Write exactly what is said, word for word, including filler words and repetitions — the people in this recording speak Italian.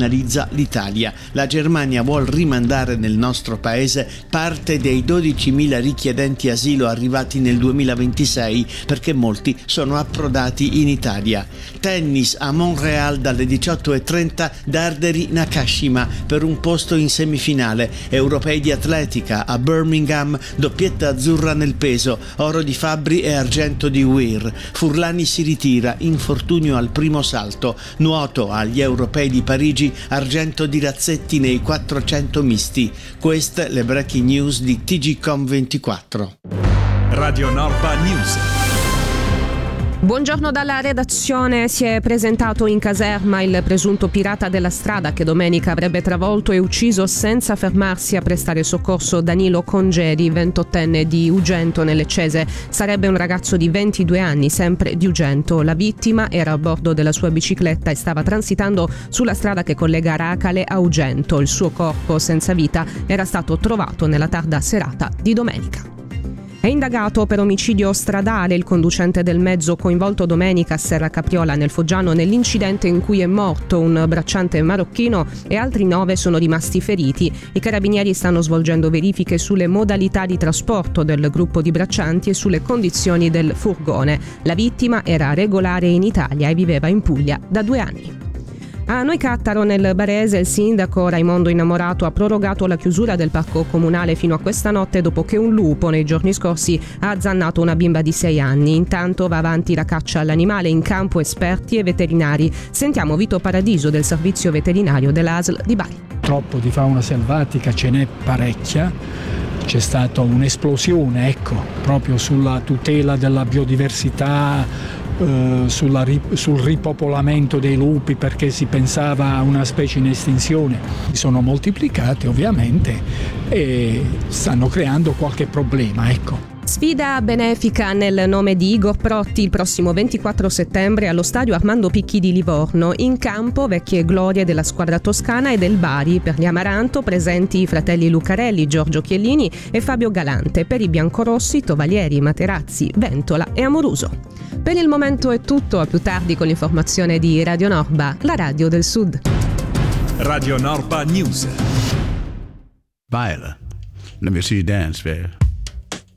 penalizza l'Italia. La Germania vuol rimandare nel nostro paese parte dei dodicimila richiedenti asilo arrivati nel duemilaventisei perché molti sono approdati in Italia. Tennis a Montréal dalle diciotto e trenta Darderi Nakashima per un posto in semifinale. Europei di atletica a Birmingham, doppietta azzurra nel peso, oro di Fabbri e argento di Weir. Furlani si ritira, infortunio al primo salto. Nuoto agli Europei di Parigi, argento di Razzetti nei quattrocento misti. Queste le breaking news di T G Com ventiquattro. Radio Norpa News. Buongiorno dalla redazione. Si è presentato in caserma il presunto pirata della strada che domenica avrebbe travolto e ucciso senza fermarsi a prestare soccorso Danilo Congedi, ventottenne di Ugento nelle Cese. Sarebbe un ragazzo di ventidue anni, sempre di Ugento. La vittima era a bordo della sua bicicletta e stava transitando sulla strada che collega Racale a Ugento. Il suo corpo senza vita era stato trovato nella tarda serata di domenica. È indagato per omicidio stradale il conducente del mezzo coinvolto domenica a Serra Capriola nel Foggiano nell'incidente in cui è morto un bracciante marocchino e altri nove sono rimasti feriti. I carabinieri stanno svolgendo verifiche sulle modalità di trasporto del gruppo di braccianti e sulle condizioni del furgone. La vittima era regolare in Italia e viveva in Puglia da due anni. A Noicattaro, nel Barese, il sindaco Raimondo Innamorato ha prorogato la chiusura del parco comunale fino a questa notte dopo che un lupo nei giorni scorsi ha azzannato una bimba di sei anni. Intanto va avanti la caccia all'animale, in campo esperti e veterinari. Sentiamo Vito Paradiso del servizio veterinario dell'A S L di Bari. Troppo di fauna selvatica ce n'è parecchia. C'è stata un'esplosione, ecco, proprio sulla tutela della biodiversità, Uh, sulla, sul ripopolamento dei lupi, perché si pensava a una specie in estinzione. Si sono moltiplicati ovviamente e stanno creando qualche problema, ecco. Sfida benefica nel nome di Igor Protti il prossimo ventiquattro settembre allo stadio Armando Picchi di Livorno. In campo vecchie glorie della squadra toscana e del Bari. Per gli Amaranto presenti i fratelli Lucarelli, Giorgio Chiellini e Fabio Galante. Per i biancorossi Tovalieri, Materazzi, Ventola e Amoruso. Per il momento è tutto, a più tardi con l'informazione di Radio Norba, la radio del Sud. Radio Norpa News. Viola, let me see you dance, baby.